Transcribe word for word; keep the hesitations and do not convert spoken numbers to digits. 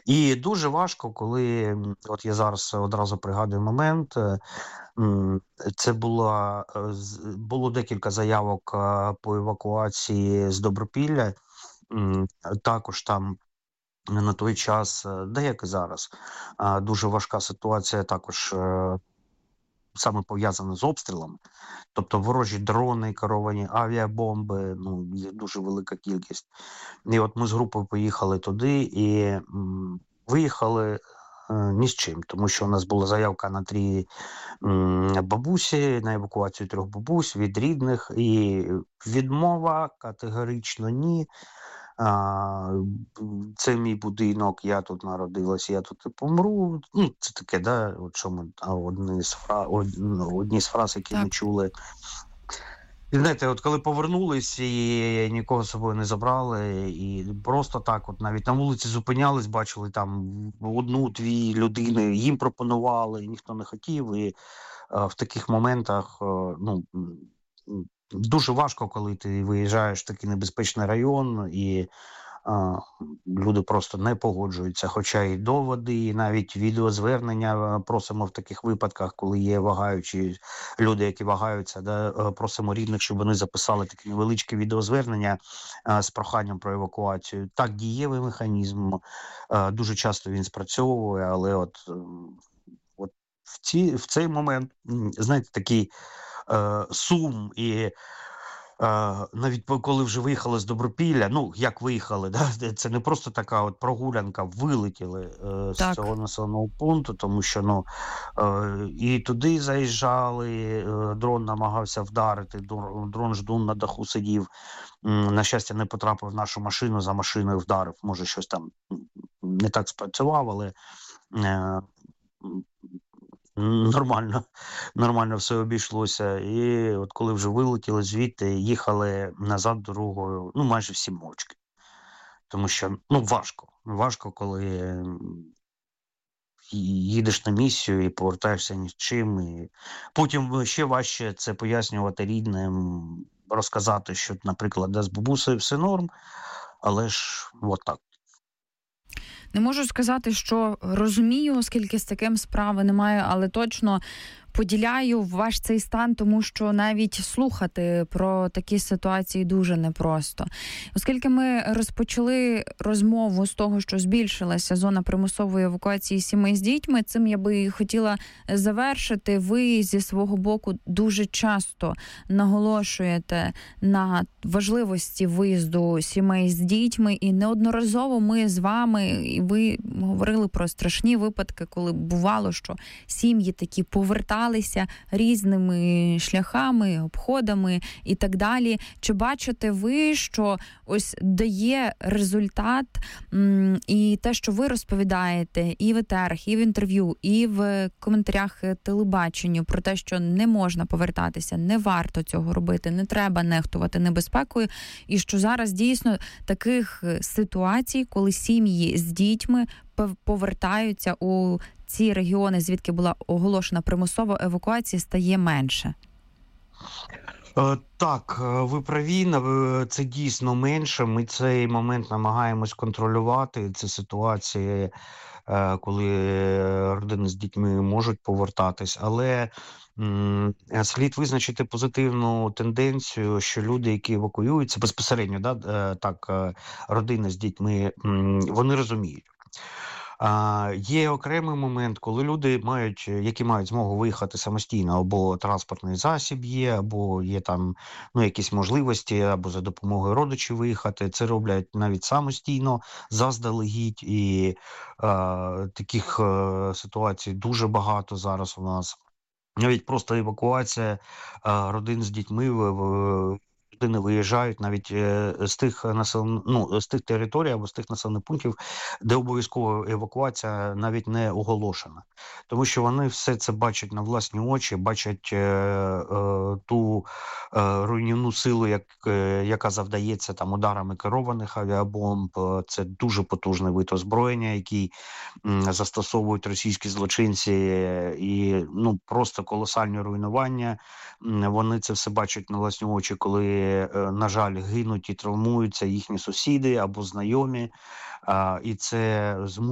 І дуже важко, коли м, от я зараз одразу пригадую момент. е, м, Це була е, з- було декілька заявок е, по евакуації з Добропілля. М, Також там на той час, е, де як і зараз, а, дуже важка ситуація, також е, саме пов'язана з обстрілами. Тобто ворожі дрони, керовані авіабомби, ну їх дуже велика кількість. І от ми з групою поїхали туди і м, виїхали. е, Ні з чим, тому що у нас була заявка на три м, бабусі, на евакуацію трьох бабусь від рідних, і відмова категорично ні. А, м, це мій будинок, я тут народилась, я тут і помру. Ну, це таке, да, от що ми а, одні з фра, од, ну, одні з фраз, які ми Так. чули. І знаєте, от коли повернулись і нікого з собою не забрали, і просто так, от навіть на вулиці зупинялись, бачили там одну-дві людини, їм пропонували, ніхто не хотів. І е, в таких моментах, е, ну м, м, дуже важко, коли ти виїжджаєш в такий небезпечний район, і а, люди просто не погоджуються. Хоча і доводи, і навіть відеозвернення е, просимо в таких випадках, коли є вагаючі люди, які вагаються, да, е, просимо рідних, щоб вони записали таке невеличке відеозвернення е, з проханням про евакуацію. Так, дієвий механізм, е, дуже часто він спрацьовує, але от, ем, от в ці в цей момент, м, знаєте, такий е, сум і. Е, навіть по- коли вже виїхали з Добропілля, ну як виїхали, да? де Це не просто така от прогулянка, вилетіли е, з цього Так. населеного пункту, тому що ну е, і туди заїжджали, е, дрон намагався вдарити, дрон, дрон ждун на даху сидів. М, На щастя, не потрапив в нашу машину, за машиною вдарив. Може, щось там м, не так спрацював, але е, нормально, нормально все обійшлося. І от коли вже вилетіли звідти, їхали назад дорогою, ну майже всі мовчки. Тому що ну важко. Важко, коли м, ї- їдеш на місію і повертаєшся ні з чим. І потім ще важче це пояснювати рідним, розказати, що, наприклад, де з бабусею все норм, але ж от так. Не можу сказати, що розумію, оскільки з таким справи немає, але точно поділяю ваш цей стан, тому що навіть слухати про такі ситуації дуже непросто. Оскільки ми розпочали розмову з того, що збільшилася зона примусової евакуації сімей з дітьми, цим я би хотіла завершити. Ви зі свого боку дуже часто наголошуєте на важливості виїзду сімей з дітьми, і неодноразово ми з вами, і ви говорили про страшні випадки, коли бувало, що сім'ї такі поверталися різними шляхами, обходами і так далі. Чи бачите ви, що ось дає результат м, і те, що ви розповідаєте і в етерах, і в інтерв'ю, і в коментарях телебаченню про те, що не можна повертатися, не варто цього робити, не треба нехтувати небезпекою, і що зараз дійсно таких ситуацій, коли сім'ї з дітьми пов- повертаються у ці регіони, звідки була оголошена примусова евакуація, стає менше? Е, Так, е, ви праві, нав- е, це дійсно менше. Ми цей момент намагаємось контролювати. Це ситуації, е, коли е, родини з дітьми можуть повертатись, але м, е, слід визначити позитивну тенденцію, що люди, які евакуюються безпосередньо, да, е, так, е, родини з дітьми, м, вони розуміють. А, є окремий момент, коли люди мають, е, які мають змогу виїхати самостійно, або транспортний засіб є, або є там ну, якісь можливості, або за допомогою родичів виїхати. Це роблять навіть самостійно, заздалегідь. І е, таких е, ситуацій дуже багато зараз у нас. Навіть просто евакуація е, родин з дітьми в, в родини виїжджають навіть е, з тих населен... ну, з тих територій або з тих населених пунктів, де обов'язкова евакуація навіть не оголошена. Тому що вони все це бачать на власні очі, бачать е, е, ту е, руйнівну силу, як, е, яка завдається там ударами керованих авіабомб. Е, Це дуже потужний вид озброєння, який м, застосовують російські злочинці, е, і ну просто колосальні руйнування. М, Вони це все бачать на власні очі, коли, е, на жаль, гинуть і травмуються їхні сусіди або знайомі. А, І це змушує